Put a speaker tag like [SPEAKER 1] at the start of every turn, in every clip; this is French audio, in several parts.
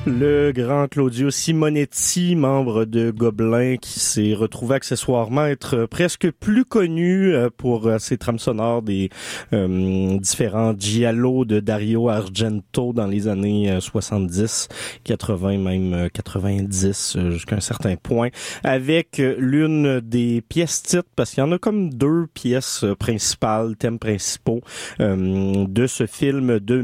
[SPEAKER 1] Le grand Claudio Simonetti, membre de Gobelin, qui s'est retrouvé accessoirement être presque plus connu pour ses trames sonores des différents giallo de Dario Argento dans les années 70, 80, même 90 jusqu'à un certain point, avec l'une des pièces titres, parce qu'il y en a comme deux pièces principales, thèmes principaux de ce film de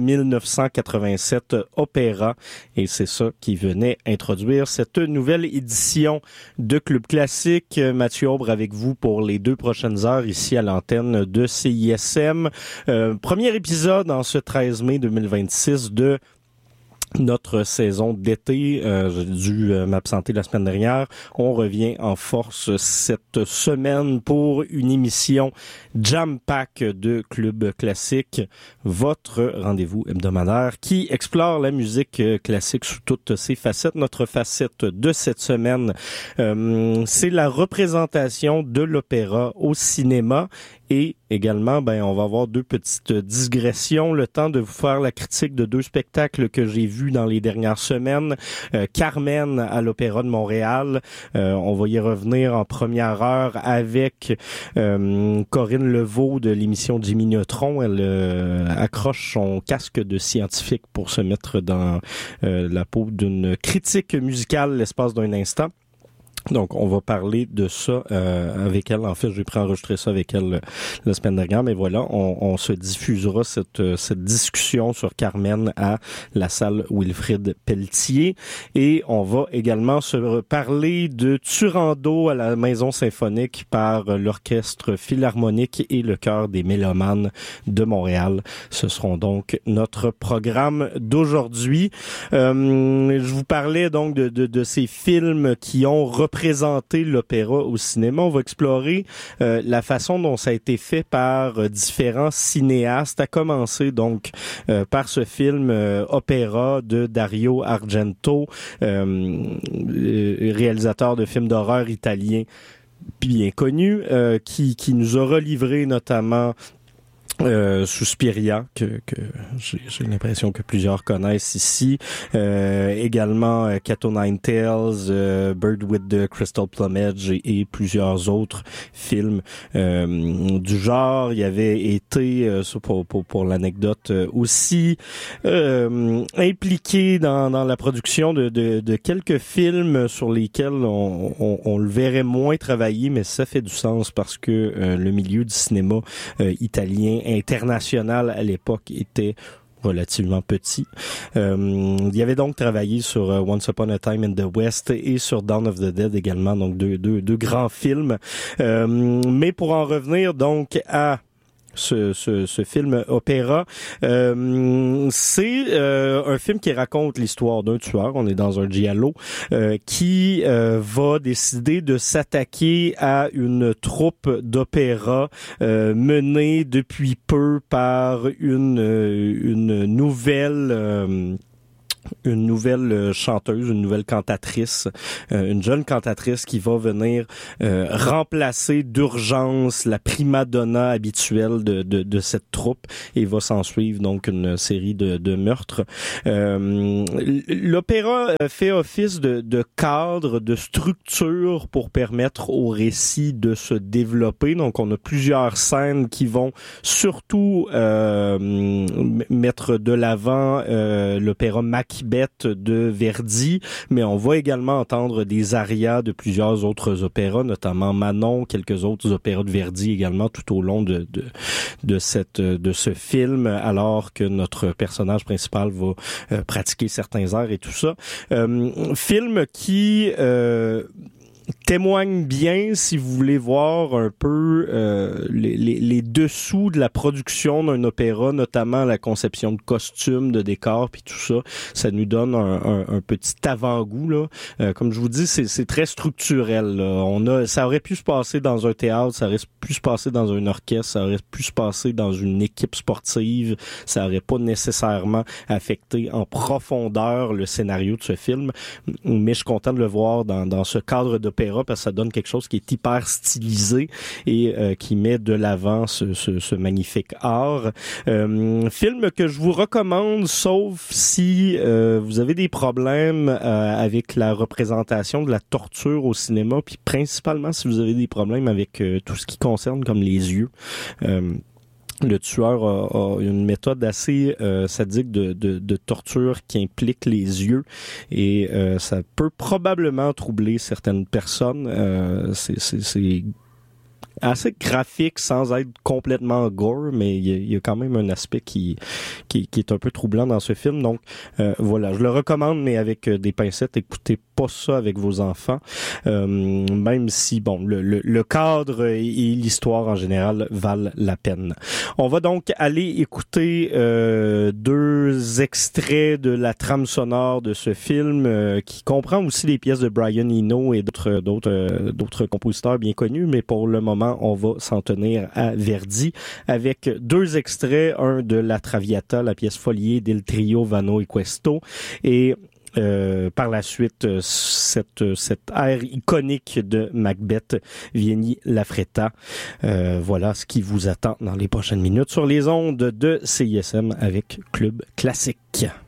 [SPEAKER 1] 1987, Opéra, et c'est ça qui venait introduire cette nouvelle édition de Club Classique. Mathieu Aubre avec vous pour les 2 prochaines heures ici à l'antenne de CISM. Premier épisode en ce 13 mai 2026 de notre saison d'été. J'ai dû m'absenter la semaine dernière. On revient en force cette semaine pour une émission jam-pack de Club Classique, votre rendez-vous hebdomadaire qui explore la musique classique sous toutes ses facettes. Notre facette de cette semaine, c'est la représentation de l'opéra au cinéma. Et également, on va avoir 2 petites digressions, le temps de vous faire la critique de 2 spectacles que j'ai vus dans les dernières semaines. Carmen à l'Opéra de Montréal, on va y revenir en première heure avec Corinne Levaux de l'émission Jimmy Neutron. Elle accroche son casque de scientifique pour se mettre dans la peau d'une critique musicale l'espace d'un instant. Donc, on va parler de ça avec elle. En fait, j'ai préenregistré ça avec elle la semaine dernière, mais voilà, on se diffusera cette discussion sur Carmen à la salle Wilfrid Pelletier. Et on va également se parler de Turandot à la Maison Symphonique par l'Orchestre Philharmonique et le Chœur des Mélomanes de Montréal. Ce seront donc notre programme d'aujourd'hui. Je vous parlais donc de ces films qui ont présenter l'opéra au cinéma. On va explorer la façon dont ça a été fait par différents cinéastes, à commencer donc par ce film Opéra de Dario Argento, réalisateur de films d'horreur italien bien connu, qui nous aura livré notamment Suspiria, que j'ai l'impression que plusieurs connaissent ici. Également Cat o' Nine Tails, Bird with the Crystal Plumage et plusieurs autres films du genre. Il y avait été, pour l'anecdote aussi, impliqué dans la production de quelques films sur lesquels on le verrait moins travailler, mais ça fait du sens parce que le milieu du cinéma italien international à l'époque était relativement petit. Il y avait donc travaillé sur Once Upon a Time in the West et sur Dawn of the Dead également, donc deux grands films. Mais pour en revenir donc à ce film opéra, c'est un film qui raconte l'histoire d'un tueur. On est dans un giallo qui va décider de s'attaquer à une troupe d'opéra menée depuis peu par une nouvelle chanteuse, une nouvelle cantatrice, une jeune cantatrice qui va venir remplacer d'urgence la prima donna habituelle de cette troupe, et va s'en suivre donc une série de meurtres. L'opéra fait office de cadre, de structure pour permettre au récit de se développer. Donc on a plusieurs scènes qui vont surtout mettre de l'avant l'opéra Macbeth de Verdi, mais on va également entendre des arias de plusieurs autres opéras, notamment Manon, quelques autres opéras de Verdi également tout au long de ce film, alors que notre personnage principal va pratiquer certains airs et tout ça. Film qui témoigne bien, si vous voulez voir un peu les dessous de la production d'un opéra, notamment la conception de costumes, de décors, puis tout ça. Ça nous donne un petit avant-goût là. Comme je vous dis, c'est très structurel, là. Ça aurait pu se passer dans un théâtre, ça aurait pu se passer dans un orchestre, ça aurait pu se passer dans une équipe sportive. Ça aurait pas nécessairement affecté en profondeur le scénario de ce film. Mais je suis content de le voir dans ce cadre de d'opéra parce que ça donne quelque chose qui est hyper stylisé et qui met de l'avant ce magnifique art. Film que je vous recommande, sauf si vous avez des problèmes avec la représentation de la torture au cinéma, puis principalement si vous avez des problèmes avec tout ce qui concerne comme les yeux. Le tueur a une méthode assez sadique de torture qui implique les yeux et ça peut probablement troubler certaines personnes. C'est assez graphique sans être complètement gore, mais il y a quand même un aspect qui est un peu troublant dans ce film. Donc voilà, je le recommande, mais avec des pincettes. Écoutez pas ça avec vos enfants, même si bon le cadre et l'histoire en général valent la peine. On va donc aller écouter 2 extraits de la trame sonore de ce film qui comprend aussi les pièces de Brian Eno et d'autres compositeurs bien connus, mais pour le moment on va s'en tenir à Verdi avec 2 extraits, un de La Traviata, la pièce Folie del Trio Vano e Questo, et par la suite cette air iconique de Macbeth, Vieni la Fretta. Voilà ce qui vous attend dans les prochaines minutes sur les ondes de CISM avec Club Classique.